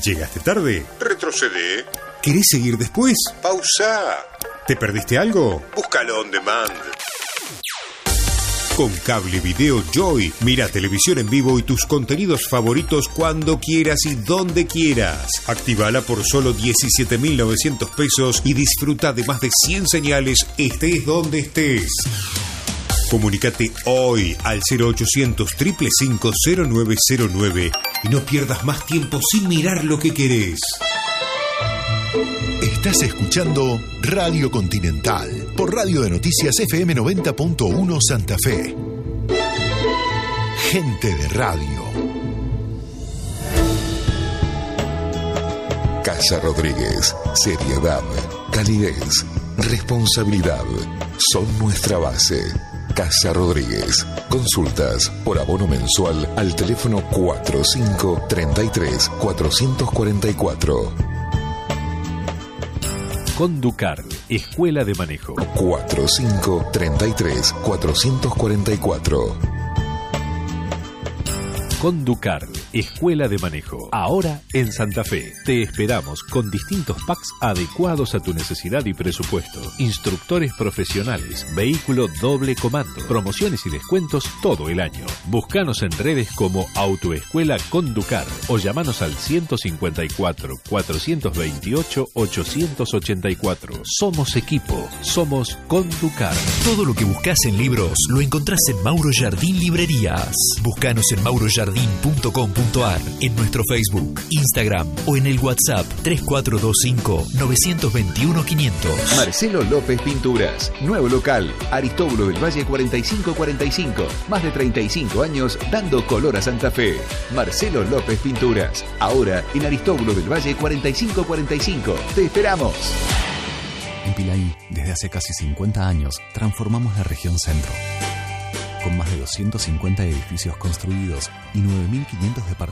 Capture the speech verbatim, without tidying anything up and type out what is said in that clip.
¿Llegaste tarde? Retrocede. ¿Querés seguir después? Pausa. ¿Te perdiste algo? Búscalo on demand. Con Cable Video Joy, mira televisión en vivo y tus contenidos favoritos cuando quieras y donde quieras. Actívala por solo diecisiete mil novecientos pesos y disfruta de más de cien señales, estés donde estés. Comunícate hoy al cero ochocientos, cinco cinco cinco, cero nueve cero nueve y no pierdas más tiempo sin mirar lo que querés. Estás escuchando Radio Continental por Radio de Noticias F M noventa punto uno Santa Fe. Gente de radio. Casa Rodríguez. Seriedad, calidez, responsabilidad son nuestra base. Casa Rodríguez. Consultas por abono mensual al teléfono cuatro cinco tres tres, cuatro cuatro cuatro. Conducar, Escuela de Manejo. cuatro cinco tres tres, cuatro cuatro cuatro. Conducar, Escuela de Manejo. Ahora en Santa Fe. Te esperamos con distintos packs adecuados a tu necesidad y presupuesto. Instructores profesionales, vehículo doble comando, promociones y descuentos todo el año. Búscanos en redes como Autoescuela Conducar o llamanos al ciento cincuenta y cuatro, cuatrocientos veintiocho, ochocientos ochenta y cuatro. Somos equipo, somos Conducar. Todo lo que buscas en libros lo encontrás en Mauro Jardín Librerías. Búscanos en mauro jardín punto com punto ar, en nuestro Facebook, Instagram o en el WhatsApp tres cuatro dos cinco, nueve dos uno, quinientos. Marcelo López Pinturas, nuevo local, Aristóbulo del Valle cuarenta y cinco cuarenta y cinco, más de treinta y cinco años dando color a Santa Fe. Marcelo López Pinturas, ahora en Aristóbulo del Valle cuarenta y cinco cuarenta y cinco. ¡Te esperamos! En Pilaí, desde hace casi cincuenta años, transformamos la región centro. Con más de doscientos cincuenta edificios construidos y nueve mil quinientos departamentos